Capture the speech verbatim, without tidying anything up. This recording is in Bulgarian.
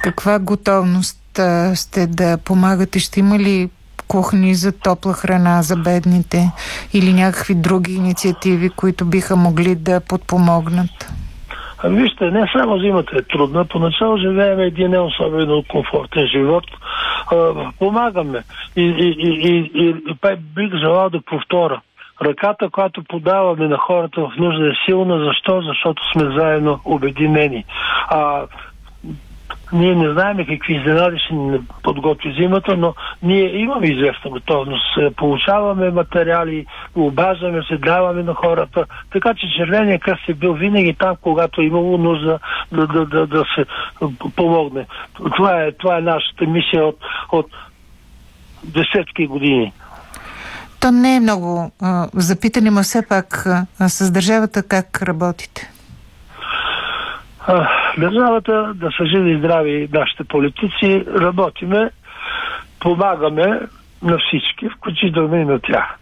каква готовност а, сте да помагате? Ще има ли кухни за топла храна за бедните или някакви други инициативи, които биха могли да подпомогнат? А вижте, не само зимата е трудна, поначало живеем един не особено комфортен живот. А, помагаме. И, и, и, и, и, и бих желал да повторя. Ръката, която подаваме на хората в нужда е силна. Защо? Защото сме заедно обединени. А, ние не знаем какви изненади ще ни подготви зимата, но ние имаме известна готовност. Получаваме материали, обаждаме се, даваме на хората. Така че Червения кръст е бил винаги там, когато е имало нужда да, да, да, да се помогне. Това е, това е нашата мисия от, от десетки години. То не е много а, запитани, но все пак а, с държавата как работите? А, държавата, да са живи и здрави нашите политици, работиме, помагаме на всички, включително и на тях.